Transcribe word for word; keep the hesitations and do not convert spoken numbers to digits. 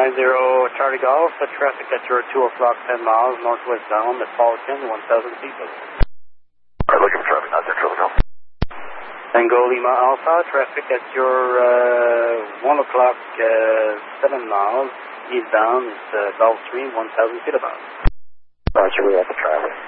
nine zero Charlie Golf, the traffic at your two o'clock, ten miles, northwest bound at Falcon, one thousand feet. Alright, looking for traffic, nine zero Charlie Golf. Tango Lima Alpha, traffic at your uh, one o'clock, uh, seven miles, eastbound, it's uh, Gulf Stream, one thousand feet about. Roger, we have the traffic.